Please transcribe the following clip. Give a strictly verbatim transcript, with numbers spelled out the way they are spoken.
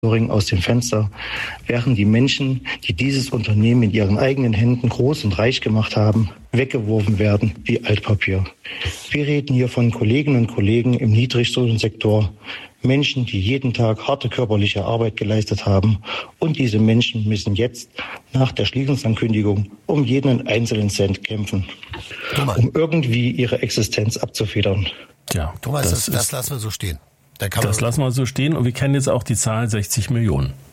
aus dem Fenster, während die Menschen, die dieses Unternehmen in ihren eigenen Händen groß und reich gemacht haben, weggeworfen werden wie Altpapier. Wir reden hier von Kolleginnen und Kollegen im Niedriglohnsektor, Menschen, die jeden Tag harte körperliche Arbeit geleistet haben. Und diese Menschen müssen jetzt nach der Schließungsankündigung um jeden einzelnen Cent kämpfen, um irgendwie ihre Existenz abzufedern. Ja, Thomas, das, das, das lassen wir so stehen. Da kann das man lassen wir so stehen und wir kennen jetzt auch die Zahl sechzig Millionen.